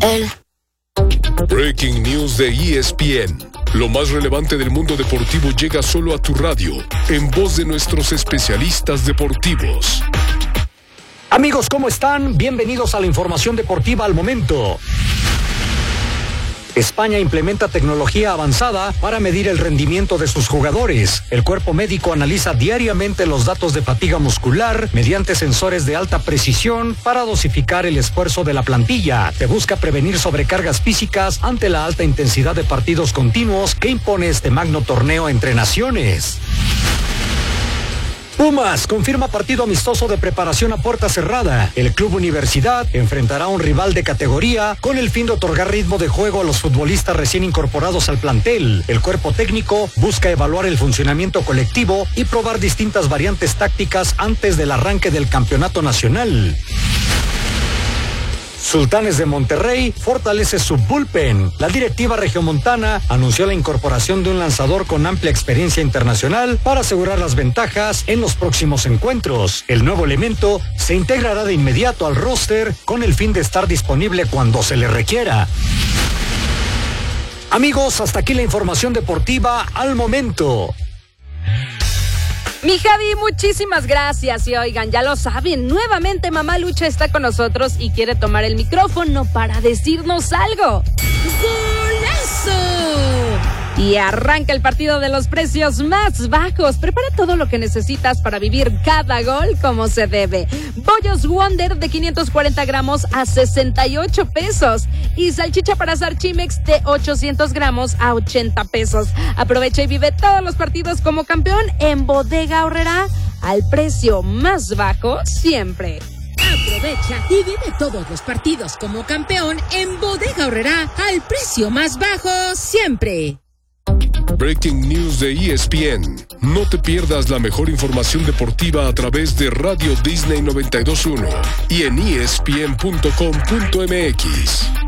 él. Breaking News de ESPN. Lo más relevante del mundo deportivo llega solo a tu radio, en voz de nuestros especialistas deportivos. Amigos, ¿cómo están? Bienvenidos a la información deportiva al momento. España implementa tecnología avanzada para medir el rendimiento de sus jugadores. El cuerpo médico analiza diariamente los datos de fatiga muscular mediante sensores de alta precisión para dosificar el esfuerzo de la plantilla. Se busca prevenir sobrecargas físicas ante la alta intensidad de partidos continuos que impone este magno torneo entre naciones. Pumas confirma partido amistoso de preparación a puerta cerrada. El Club Universidad enfrentará a un rival de categoría con el fin de otorgar ritmo de juego a los futbolistas recién incorporados al plantel. El cuerpo técnico busca evaluar el funcionamiento colectivo y probar distintas variantes tácticas antes del arranque del campeonato nacional. Sultanes de Monterrey fortalece su bullpen. La directiva regiomontana anunció la incorporación de un lanzador con amplia experiencia internacional para asegurar las ventajas en los próximos encuentros. El nuevo elemento se integrará de inmediato al roster con el fin de estar disponible cuando se le requiera. Amigos, hasta aquí la información deportiva al momento. Mi Javi, muchísimas gracias. Y oigan, ya lo saben, nuevamente Mamá Lucha está con nosotros y quiere tomar el micrófono para decirnos algo. ¡Golazo! Y arranca el partido de los precios más bajos. Prepara todo lo que necesitas para vivir cada gol como se debe. Bollos Wonder de 540 gramos a 68 pesos. Y salchicha para asar Chimex de 800 gramos a 80 pesos. Aprovecha y vive todos los partidos como campeón en Bodega Aurrerá al precio más bajo siempre. Aprovecha y vive todos los partidos como campeón en Bodega Aurrerá al precio más bajo siempre. Breaking News de ESPN. No te pierdas la mejor información deportiva a través de Radio Disney 92.1 y en ESPN.com.mx.